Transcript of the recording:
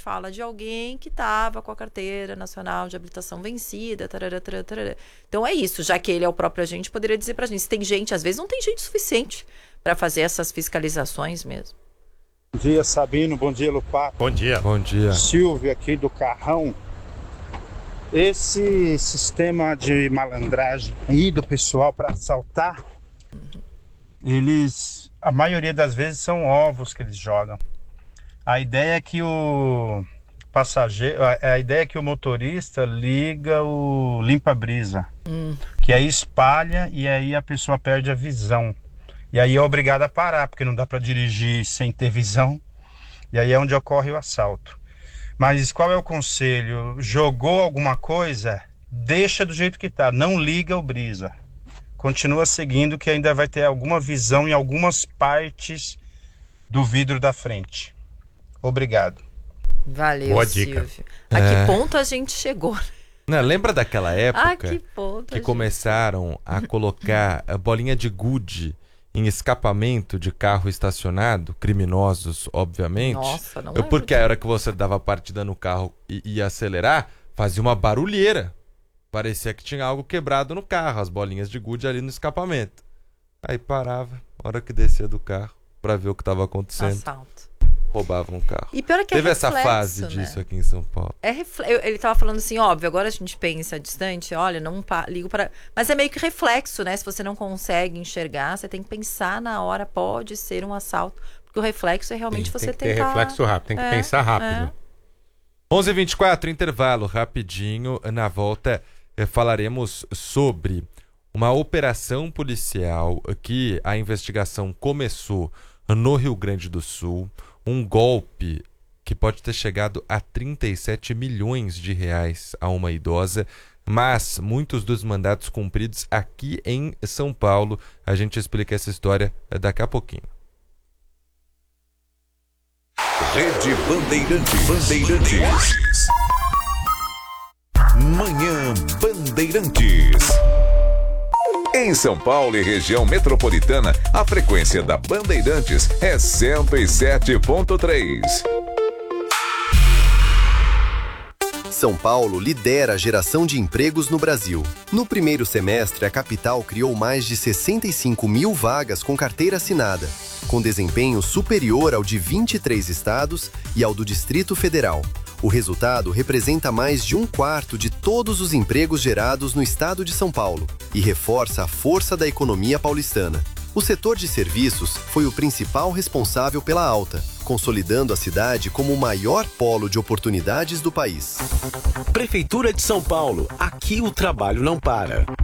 fala de alguém que estava com a carteira nacional de habilitação vencida, tarará, tarará, tarará. Então é isso, já que ele é o próprio agente, poderia dizer pra gente, se tem gente, às vezes não tem gente suficiente para fazer essas fiscalizações mesmo. Bom dia, Sabino, bom dia, Lupato. Bom dia. Bom dia. Silvio aqui do Carrão. Esse sistema de malandragem aí do pessoal para assaltar, a maioria das vezes são ovos que eles jogam. A ideia é que o motorista liga o limpa-brisa, que aí espalha e aí a pessoa perde a visão. E aí é obrigado a parar, porque não dá para dirigir sem ter visão. E aí é onde ocorre o assalto. Mas qual é o conselho? Jogou alguma coisa? Deixa do jeito que tá, não liga o brisa. Continua seguindo que ainda vai ter alguma visão em algumas partes do vidro da frente. Obrigado. Valeu, Boa Silvio. dica. A que ponto a gente chegou? Não, lembra daquela época Que ponto que começaram a colocar a bolinha de gude em escapamento de carro estacionado, criminosos, obviamente? Nossa, não lembro Porque a hora que você dava partida no carro e ia acelerar, fazia uma barulheira. Parecia que tinha algo quebrado no carro, as bolinhas de gude ali no escapamento. Aí parava, a hora que descia do carro, pra ver o que estava acontecendo. Assalto. Roubavam um carro. E pior é que Teve reflexo, essa fase disso aqui em São Paulo. Ele tava falando assim, óbvio, agora a gente pensa distante, olha, não ligo para... Mas é meio que reflexo, né? Se você não consegue enxergar, você tem que pensar na hora, pode ser um assalto. Porque o reflexo é realmente você tem que ter reflexo rápido, tem que pensar rápido. 11h24, intervalo rapidinho. Na volta falaremos sobre uma operação policial que a investigação começou no Rio Grande do Sul. Um golpe que pode ter chegado a 37 milhões de reais a uma idosa, mas muitos dos mandatos cumpridos aqui em São Paulo. A gente explica essa história daqui a pouquinho. Rede Bandeirantes. Manhã Bandeirantes. Em São Paulo e região metropolitana, a frequência da Bandeirantes é 107.3. São Paulo lidera a geração de empregos no Brasil. No primeiro semestre, a capital criou mais de 65 mil vagas com carteira assinada, com desempenho superior ao de 23 estados e ao do Distrito Federal. O resultado representa mais de 1/4 de todos os empregos gerados no estado de São Paulo e reforça a força da economia paulistana. O setor de serviços foi o principal responsável pela alta, consolidando a cidade como o maior polo de oportunidades do país. Prefeitura de São Paulo, aqui o trabalho não para.